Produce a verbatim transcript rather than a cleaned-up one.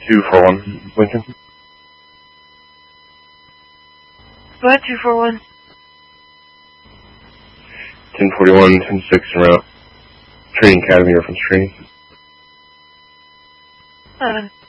two four one, Lincoln. Go ahead, two four one. ten forty-one, ten six, en route. Training Academy, reference training. Uh,